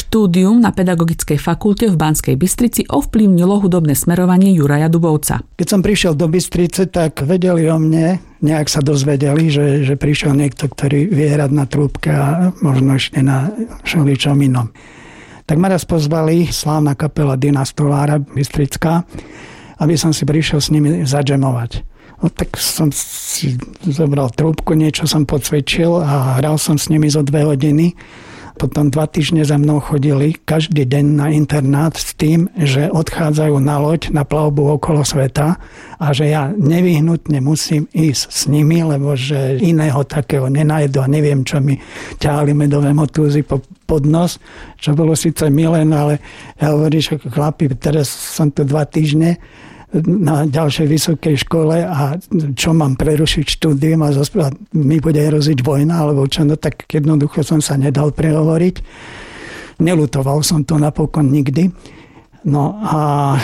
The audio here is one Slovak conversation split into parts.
Štúdium na pedagogickej fakulte v Banskej Bystrici ovplyvnilo hudobné smerovanie Juraja Dubovca. Keď som prišiel do Bystrice, tak vedeli o mne, nejak sa dozvedeli, že prišiel niekto, ktorý vie hrať na trúbke a možno ešte na všeličom inom. Tak ma raz pozvali slávna kapela Dina Stolára Bystrická, aby som si prišiel s nimi zadžemovať. No, tak som si zobral trúbku, niečo som podsvedčil a hral som s nimi zo 2 hodiny. Potom 2 týždne za mnou chodili každý deň na internát s tým, že odchádzajú na loď, na plavbu okolo sveta a že ja nevyhnutne musím ísť s nimi, lebo že iného takého nenajdu a neviem, čo mi ťahali medové motúzy pod nos, čo bolo síce milé, ale ja hovorím, že chlapi, teraz som tu 2 týždne na ďalšej vysokej škole a čo mám prerušiť štúdium a mi bude hroziť vojna alebo čo, no tak jednoducho som sa nedal prehovoriť. Neľutoval som to napokon nikdy. No a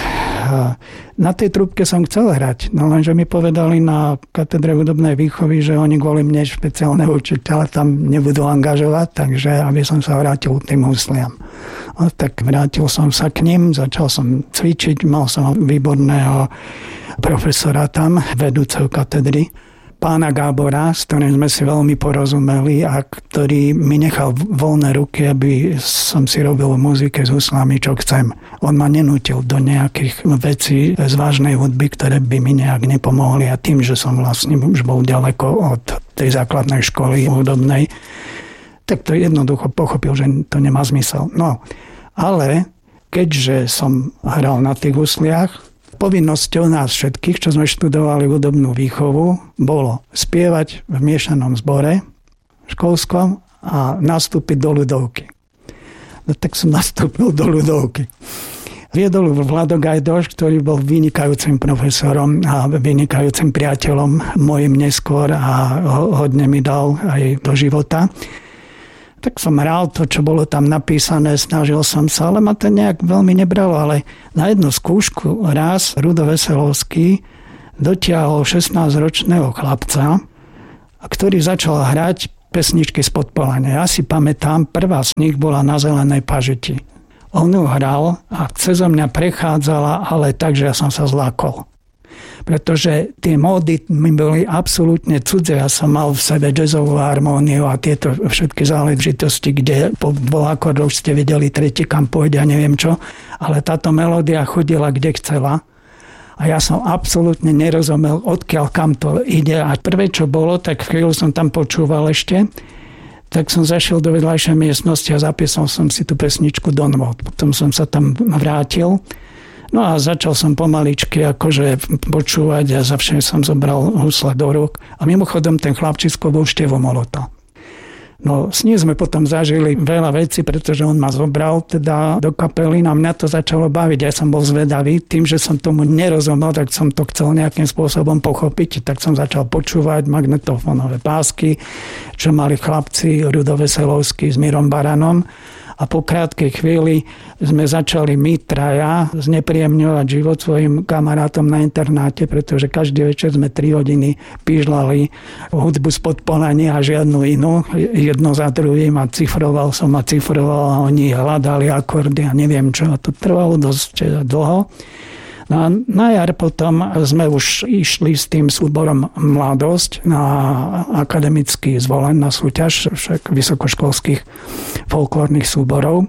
na tej trúbke som chcel hrať, no lenže mi povedali na katedre hudobnej výchovy, že oni kvôli mne špeciálneho učiteľa tam nebudú angažovať, takže aby som sa vrátil k tým husliam. No, tak vrátil som sa k ním, začal som cvičiť, mal som výborného profesora tam, vedúceho katedry, pána Gábora, s ktorým sme si veľmi porozumeli a ktorý mi nechal voľné ruky, aby som si robil v muzike s huslami, čo chcem. On ma nenútil do nejakých vecí z vážnej hudby, ktoré by mi nejak nepomohli a tým, že som vlastne už bol ďaleko od tej základnej školy hudobnej, tak to jednoducho pochopil, že to nemá zmysel. No, ale keďže som hral na tých husliach, povinnosťou nás všetkých, čo sme študovali hudobnú výchovu, bolo spievať v miešanom zbore školskom a nastúpiť do ľudovky. No tak som nastúpil do ľudovky. Viedol Vlado Gajdoš, ktorý bol vynikajúcim profesorom a vynikajúcim priateľom mojim neskôr a hodne mi dal aj do života. Tak som hral to, čo bolo tam napísané, snažil som sa, ale ma to nejak veľmi nebralo. Ale na jednu skúšku raz Rudo Veselovský dotiahol 16-ročného chlapca, ktorý začal hrať pesničky z Podpolania. Ja si pamätám, prvá z nich bola Na zelenej pažiti. On ju hral a cezo mňa prechádzala, ale tak, že ja som sa zlákol. Pretože tie módy mi boli absolútne cudzie. Ja som mal v sebe jazzovú harmóniu a tieto všetky záležitosti, kde po 2 akordoch ste videli tretí, kam pôjde a neviem čo. Ale táto melódia chodila, kde chcela. A ja som absolútne nerozumel, odkiaľ kam to ide. A prvé, čo bolo, tak chvíľu som tam počúval ešte, tak som zašiel do vedľajšej miestnosti a zapísal som si tú pesničku do nôt. Potom som sa tam vrátil. No a začal som pomaličky akože počúvať a zavšem som zobral husle do rúk. A mimochodom ten chlapčisko bol Števo Molota. No s ním sme potom zažili veľa vecí, pretože on ma zobral teda do kapely a mňa to začalo baviť. Ja som bol zvedavý, tým, že som tomu nerozumel, tak som to chcel nejakým spôsobom pochopiť. Tak som začal počúvať magnetofónové pásky, čo mali chlapci Rudo Veselovský s Mirom Baranom. A po krátkej chvíli sme začali my traja znepríjemňovať život svojim kamarátom na internáte, pretože každý večer sme 3 hodiny pížlali hudbu z Podpolania a žiadnu inú. Jedno za druhým a cifroval som a cifroval a oni hľadali akordy a neviem čo. A to trvalo dosť dlho. No a na jar potom sme už išli s tým súborom Mladosť na akademický zvolen na súťaž však vysokoškolských folklórnych súborov.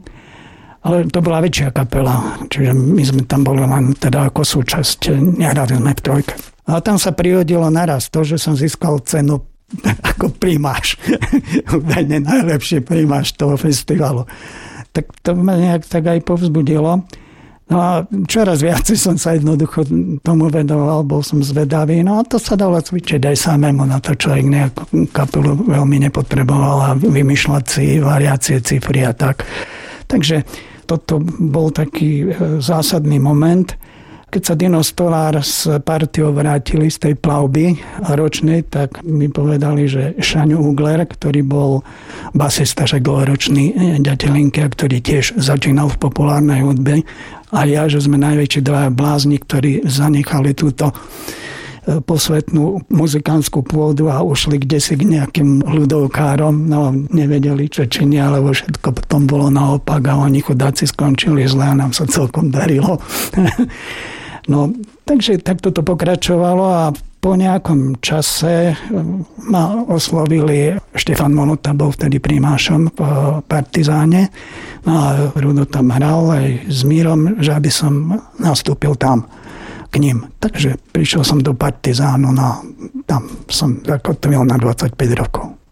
Ale to bola väčšia kapela, čiže my sme tam boli len teda ako súčasť, nehrali sme v trojke. A tam sa prihodilo naraz to, že som získal cenu ako primáš. Údajne najlepší primáš toho festivalu. Tak to ma nejak tak aj povzbudilo. No a čoraz viac som sa jednoducho tomu vedoval, bol som zvedavý, no a to sa dalo cvičiť aj samému, na to človek nejakú kapelu veľmi nepotreboval a vymýšľať si variácie, cifry a tak. Takže toto bol taký zásadný moment. Keď sa Dino Stolár s partiou vrátili z tej plavby ročnej, tak mi povedali, že Šaňo Ugler, ktorý bol basista, však dlhoročný ďatelinky, ktorý tiež začínal v populárnej hudbe, a ja, že sme najväčší 2 blázni, ktorí zanechali túto posvetnú muzikánskú pôdu a ušli kdesi k nejakým ľudovkárom. No, nevedeli, čo činia, lebo všetko potom bolo naopak a oni chudáci skončili zle a nám sa celkom darilo. No, takže takto to pokračovalo a po nejakom čase ma oslovili, Štefan Monota bol vtedy primášom v Partizáne, no a Rudo tam hral aj s Mírom, že aby som nastúpil tam k ním. Takže prišiel som do Partizánu, no tam som zakotvil na 25 rokov.